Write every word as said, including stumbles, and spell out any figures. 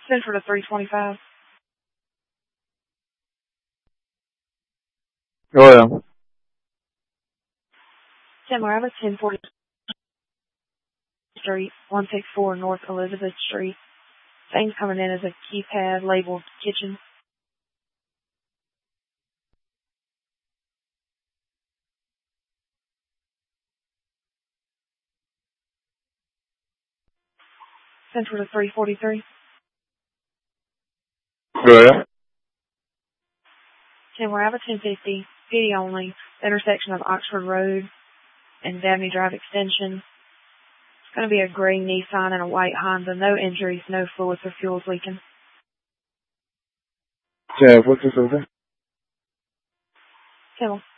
Central to three twenty-five. Go ahead. Tim, we're at ten forty Street, one sixty-four North Elizabeth Street. Things coming in as a keypad labeled kitchen. Central to three forty-three. Go ahead. Tim, we're at ten fifty, P D only, intersection of Oxford Road and Dabney Drive Extension. It's going to be a gray Nissan and a white Honda. No injuries, no fluids or fuels leaking. Jeff, what's this over? Tim.